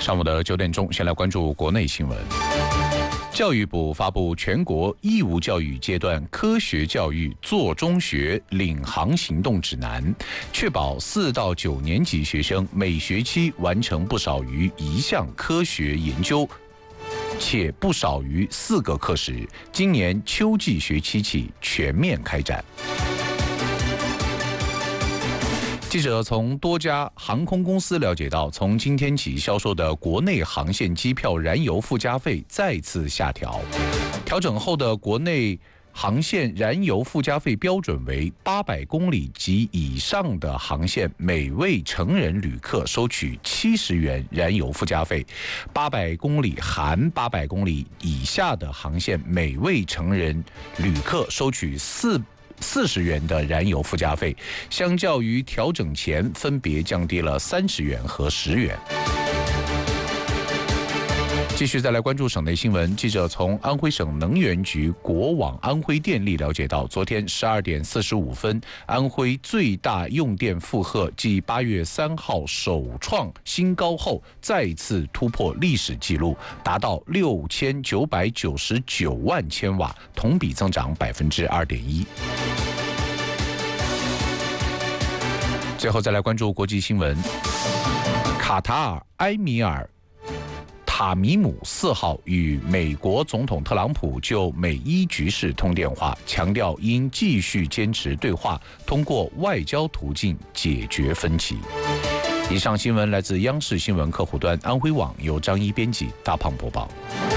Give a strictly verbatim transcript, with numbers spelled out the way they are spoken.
上午的九点钟，先来关注国内新闻。教育部发布全国义务教育阶段科学教育做中学领航行动指南，确保四到九年级学生每学期完成不少于一项科学研究，且不少于四个课时。今年秋季学期起全面开展。记者从多家航空公司了解到，从今天起销售的国内航线机票燃油附加费再次下调，调整后的国内航线燃油附加费标准为八百公里及以上的航线，每位成人旅客收取七十元燃油附加费；八百公里含八百公里以下的航线，每位成人旅客收取四。四十元的燃油附加费，相较于调整前分别降低了三十元和十元。继续再来关注省内新闻。记者从安徽省能源局国网安徽电力了解到，昨天十二点四十五分，安徽最大用电负荷继八月三号首创新高后，再次突破历史纪录，达到六千九百九十九万千瓦，同比增长百分之二点一。最后再来关注国际新闻。卡塔尔埃米尔塔米姆四号与美国总统特朗普就美伊局势通电话，强调应继续坚持对话，通过外交途径解决分歧。以上新闻来自央视新闻客户端安徽网，由张一编辑，大胖播报。